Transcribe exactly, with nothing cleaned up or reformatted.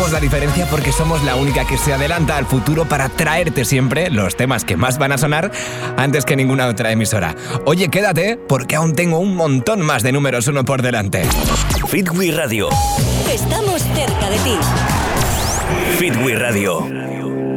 marcamos la diferencia porque somos la única que se adelanta al futuro para traerte siempre los temas que más van a sonar antes que ninguna otra emisora. Oye, quédate porque aún tengo un montón más de números uno por delante. Fit We Radio. Estamos cerca de ti. Fit We Radio.